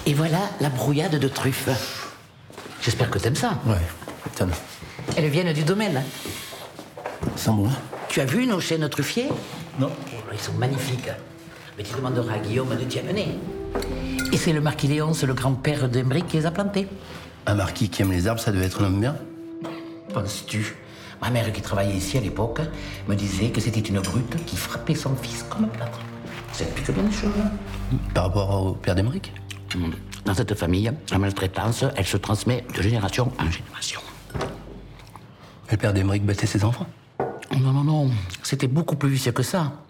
Et voilà la brouillade de truffes. J'espère que t'aimes ça. Ouais, tiens. Elles viennent du domaine. Sans bon. Tu as vu nos chaînes truffiers? Non. Oh, ils sont magnifiques. Mais tu demanderas à Guillaume de t'y amener. Et c'est le marquis Léonce, le grand-père d'Emeric, qui les a plantés. Un marquis qui aime les arbres, ça devait être un homme bien. Penses-tu? Ma mère, qui travaillait ici à l'époque, me disait que c'était une brute qui frappait son fils comme un plâtre. Ça explique bien les choses. Par rapport au père d'Emeric. Dans cette famille, la maltraitance, elle se transmet de génération en génération. Et le père d'Emeric battait ses enfants. Non, c'était beaucoup plus vicieux que ça.